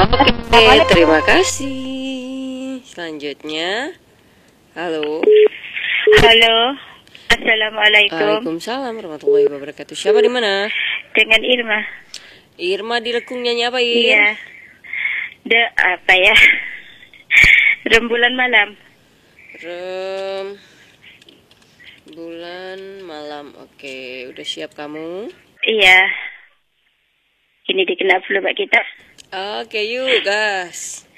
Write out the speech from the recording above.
Oke, terima kasih. Selanjutnya, halo. Halo, Assalamualaikum. Waalaikumsalam warahmatullahi wabarakatuh. Siapa di mana? Dengan Irma. Irma di Lekung, nyanyi apa, Ir? Iya. Apa ya? Rembulan malam. Bulan malam. Oke, udah siap kamu? Iya. Ini dikenal dulu Mbak kita. Oke, yuk gas.